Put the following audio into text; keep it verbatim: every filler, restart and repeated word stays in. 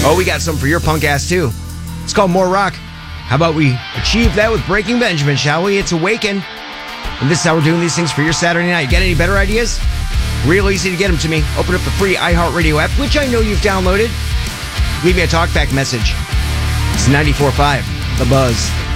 Oh, we got something for your punk ass, too. It's called More Rock. How about we achieve that with Breaking Benjamin, shall we? It's Awaken. And this is how we're doing these things for your Saturday night. Get any better ideas? Real easy to get them to me. Open up the free iHeartRadio app, which I know you've downloaded. Leave me a talkback message. It's ninety-four point five, The Buzz.